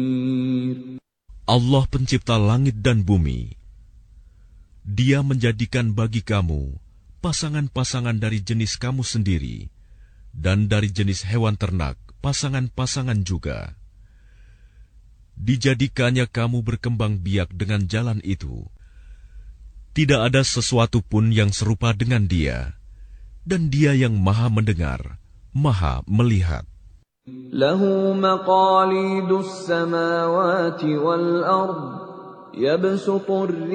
Allah pencipta langit dan bumi. Dia menjadikan bagi kamu pasangan-pasangan dari jenis kamu sendiri, dan dari jenis hewan ternak pasangan-pasangan juga. Dijadikannya kamu berkembang biak dengan jalan itu. Tidak ada sesuatu pun yang serupa dengan Dia, dan Dia yang Maha Mendengar, Maha Melihat. Lahu maqalidus samawati wal ard yabsutur